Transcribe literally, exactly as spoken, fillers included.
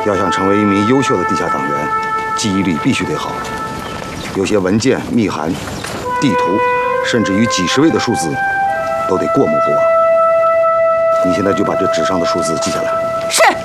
要想成为一名优秀的地下党员，记忆力必须得好。有些文件、密函、地图，甚至于几十位的数字，都得过目不忘。你现在就把这纸上的数字记下来。 是。